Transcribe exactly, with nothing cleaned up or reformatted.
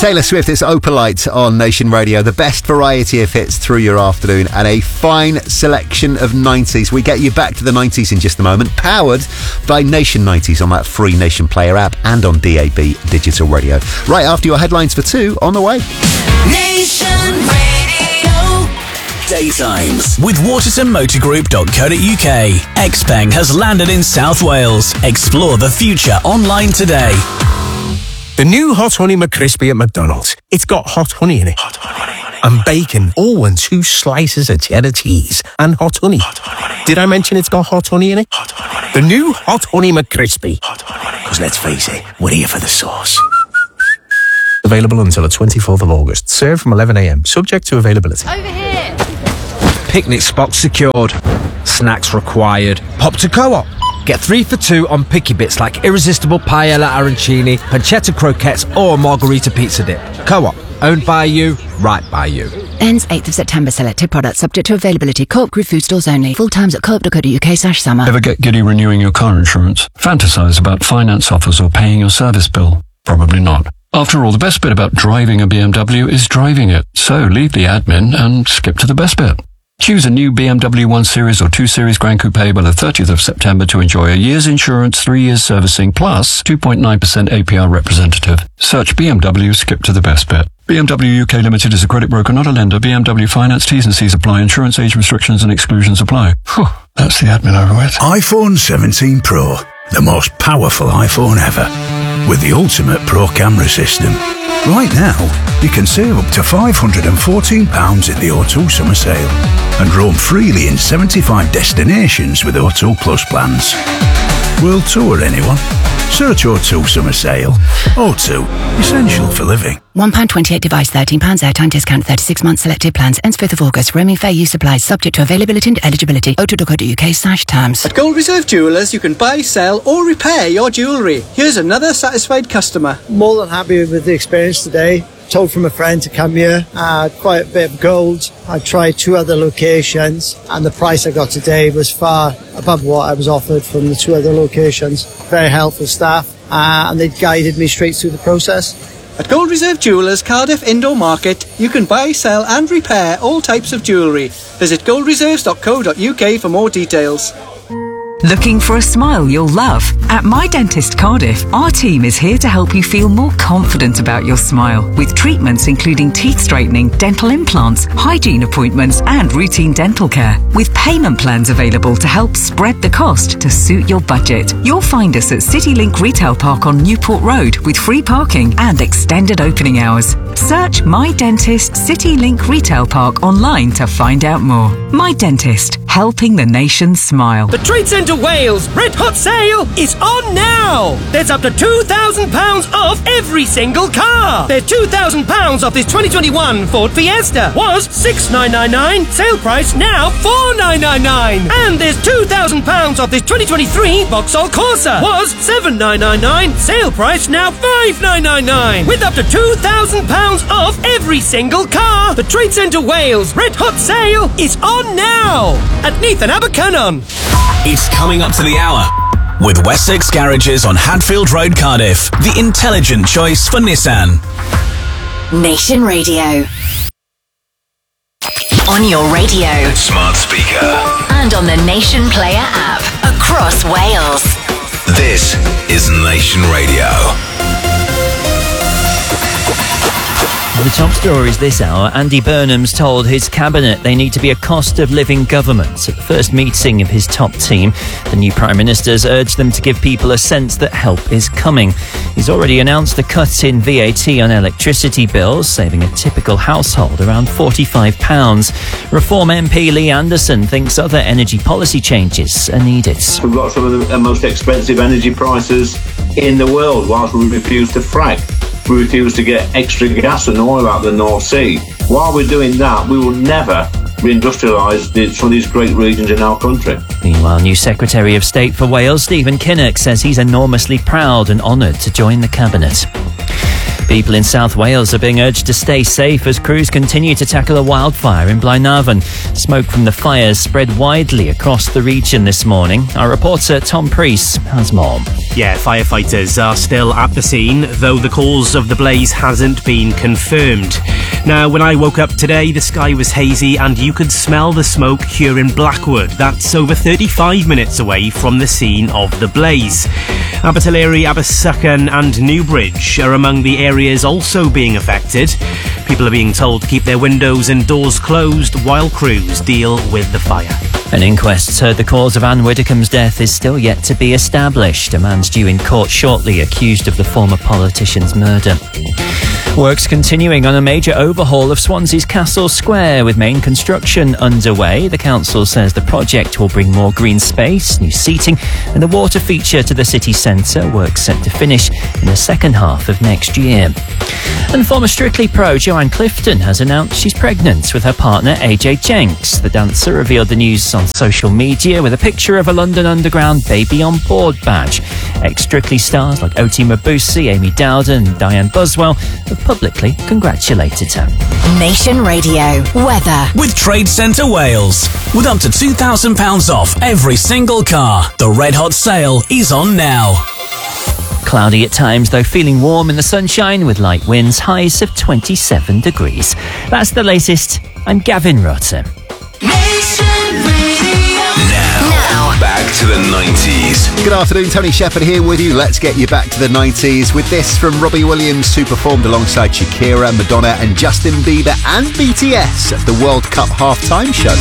Taylor Swift, it's Opalite on Nation Radio. The best variety of hits through your afternoon and a fine selection of nineties. We get you back to the nineties in just a moment, powered by Nation nineties on that free Nation Player app and on D A B Digital Radio. Right after your headlines for two, on the way. Nation Radio. Daytimes with waterton motor group dot co dot uk. Xpeng has landed in South Wales. Explore the future online today. The new Hot Honey McCrispy at McDonald's. It's got hot honey in it. Hot honey. And bacon. Oh, and two slices of cheddar cheese. And hot honey. Hot honey. Did I mention it's got hot honey in it? Hot honey. The new Hot Honey McCrispy. Hot honey. Because let's face it, we're here for the sauce. Available until the twenty-fourth of August. Served from eleven a.m. Subject to availability. Over here. Picnic spot secured. Snacks required. Pop to Co-op. Get three for two on picky bits like irresistible paella arancini, pancetta croquettes or margarita pizza dip. Co-op. Owned by you, right by you. Ends eighth of September. Selected products subject to availability. Co-op Group food stores only. Full times at co op dot co dot uk slash summer. Ever get giddy renewing your car insurance? Fantasize about finance offers or paying your service bill? Probably not. After all, the best bit about driving a B M W is driving it. So leave the admin and skip to the best bit. Choose a new B M W one Series or two Series Grand Coupe by the thirtieth of September to enjoy a year's insurance, three years servicing, plus two point nine percent A P R representative. Search B M W, skip to the best bit. B M W U K Limited is a credit broker, not a lender. B M W Finance, T's and C's apply. Insurance, age restrictions and exclusions apply. Whew, that's the admin over with. iPhone seventeen Pro, the most powerful iPhone ever, with the ultimate Pro camera system. Right now, you can save up to five hundred fourteen pounds in the O two summer sale and roam freely in seventy-five destinations with O two Plus plans. World tour, anyone? Search O two summer sale. O two, essential for living. one pound twenty-eight device, thirteen pounds airtime discount, thirty-six months selected plans. Ends fifth of August. Roaming fair use applies. Subject to availability and eligibility. o two dot co dot uk slash terms. At Gold Reserve Jewellers, you can buy, sell or repair your jewellery. Here's another satisfied customer. More than happy with the experience today. Told from a friend to come here. Uh, quite a bit of gold. I tried two other locations and the price I got today was far above what I was offered from the two other locations. Very helpful staff uh, and they guided me straight through the process. At Gold Reserve Jewellers, Cardiff Indoor Market, you can buy, sell and repair all types of jewellery. Visit gold reserves dot co dot uk for more details. Looking for a smile you'll love? At My Dentist Cardiff, our team is here to help you feel more confident about your smile with treatments including teeth straightening, dental implants, hygiene appointments and routine dental care. With payment plans available to help spread the cost to suit your budget. You'll find us at CityLink Retail Park on Newport Road with free parking and extended opening hours. Search My Dentist CityLink Retail Park online to find out more. My Dentist, helping the nation smile. The Trade Centre Wales Red Hot Sale is on now! There's up to two thousand pounds off every single car! There's two thousand pounds off this twenty twenty-one Ford Fiesta. Was six thousand nine hundred ninety-nine pounds, sale price now four thousand nine hundred ninety-nine pounds. And there's two thousand pounds off this twenty twenty-three Vauxhall Corsa. Was seven thousand nine hundred ninety-nine pounds, sale price now five thousand nine hundred ninety-nine pounds. With up to two thousand pounds off every single car! The Trade Centre Wales Red Hot Sale is on now! At Neath and Abercynon. It's coming up to the hour with Wessex Garages on Hadfield Road, Cardiff. The intelligent choice for Nissan. Nation Radio. On your radio. Smart speaker. And on the Nation Player app. Across Wales. This is Nation Radio. The top stories this hour. Andy Burnham's told his cabinet they need to be a cost of living government. At the first meeting of his top team, the new Prime Minister's urged them to give people a sense that help is coming. He's already announced a cut in V A T on electricity bills, saving a typical household around forty-five pounds. Reform M P Lee Anderson thinks other energy policy changes are needed. We've got some of the most expensive energy prices in the world whilst we refuse to frack. We refuse to get extra gas and oil out of the North Sea. While we're doing that, we will never reindustrialise some of these great regions in our country. Meanwhile, new Secretary of State for Wales, Stephen Kinnock, says he's enormously proud and honoured to join the cabinet. People in South Wales are being urged to stay safe as crews continue to tackle a wildfire in Blaenavon. Smoke from the fires spread widely across the region this morning. Our reporter Tom Priest has more. Yeah, firefighters are still at the scene, though the cause of the blaze hasn't been confirmed. Now, when I woke up today, the sky was hazy and you could smell the smoke here in Blackwood. That's over thirty-five minutes away from the scene of the blaze. Abertillery, Abersucken and Newbridge are among the areas also being affected. People are being told to keep their windows and doors closed while crews deal with the fire. An inquest's heard the cause of Anne Widdecombe's death is still yet to be established. A man's due in court shortly, accused of the former politician's murder. Works continuing on a major overhaul of Swansea's Castle Square, with main construction underway. The council says the project will bring more green space, new seating and a water feature to the city centre. Work set to finish in the second half of next year. And former Strictly Pro Joanne Clifton has announced she's pregnant with her partner A J Jenks. The dancer revealed the news on social media with a picture of a London Underground baby on board badge. Ex-Strictly stars like Oti Mabuse, Amy Dowden and Diane Buswell have publicly congratulated her. Nation Radio weather with Trade Centre Wales. With up to two thousand pounds off every single car, the Red Hot sale is on now. Cloudy at times, though feeling warm in the sunshine with light winds, highs of twenty-seven degrees. That's the latest. I'm Gavin Rutter. Now, back to the nineties. Good afternoon, Tony Shepherd here with you. Let's get you back to the nineties with this from Robbie Williams, who performed alongside Shakira, Madonna and Justin Bieber and B T S at the World Cup halftime show.